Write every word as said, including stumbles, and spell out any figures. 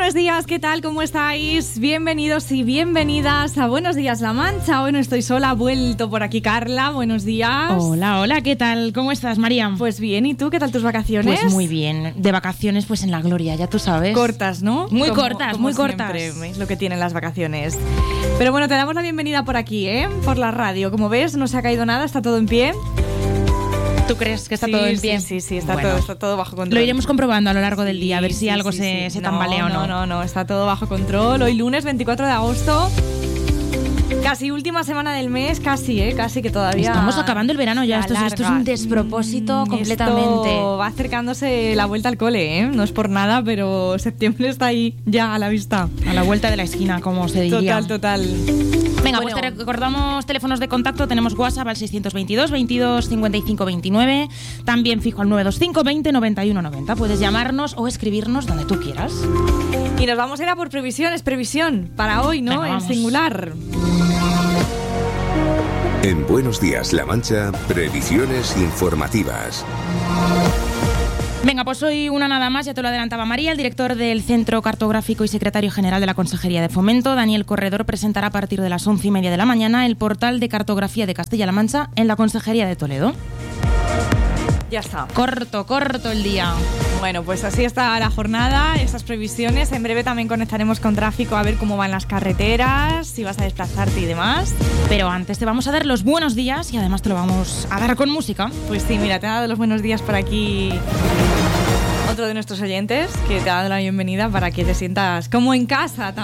buenos días, ¿qué tal? ¿Cómo estáis? Bienvenidos y bienvenidas a Buenos Días La Mancha. Hoy no estoy sola, ha vuelto por aquí Carla. Buenos días. Hola, hola, ¿qué tal? ¿Cómo estás, María? Pues bien, ¿y tú? ¿Qué tal tus vacaciones? Pues muy bien, de vacaciones pues en la gloria, ya tú sabes. Cortas, ¿no? Muy como, cortas, como muy siempre, cortas. Es lo que tienen las vacaciones. Pero bueno, te damos la bienvenida por aquí, ¿eh? Por la radio. Como ves, no se ha caído nada, está todo en pie. ¿Tú crees que está sí, todo en pie? Sí, sí, sí, está, bueno, todo, está todo bajo control. Lo iremos comprobando a lo largo del día, sí, a ver si sí, algo sí, se, sí. se no, tambalea o no. No, no, no, está todo bajo control. Hoy lunes veinticuatro de agosto. Casi última semana del mes, casi, ¿eh? Casi que todavía... Estamos acabando el verano ya, esto es, esto es un despropósito mm, completamente. Esto va acercándose la vuelta al cole, ¿eh? No es por nada, pero septiembre está ahí, ya a la vista. A la vuelta de la esquina, como se diría. Total, total. Venga, Bueno. pues te recordamos teléfonos de contacto. Tenemos WhatsApp al seiscientos veintidós, veintidós, cincuenta y cinco, veintinueve. También fijo al novecientos veinticinco, veinte, noventa y uno, noventa. Puedes llamarnos o escribirnos donde tú quieras. Y nos vamos a ir a por previsiones, previsión para hoy, ¿no? Venga, en vamos. singular. En Buenos Días La Mancha, previsiones informativas. Venga, pues hoy una nada más, ya te lo adelantaba María. El director del Centro Cartográfico y secretario general de la Consejería de Fomento, Daniel Corredor, presentará a partir de las once y media de la mañana el portal de cartografía de Castilla-La Mancha en la Consejería de Toledo. Ya está. Corto, corto el día. Bueno, pues así está la jornada, esas previsiones. En breve también conectaremos con tráfico a ver cómo van las carreteras, si vas a desplazarte y demás. Pero antes te vamos a dar los buenos días y además te lo vamos a dar con música. Pues sí, mira, te ha dado los buenos días por aquí otro de nuestros oyentes que te ha dado la bienvenida para que te sientas como en casa también.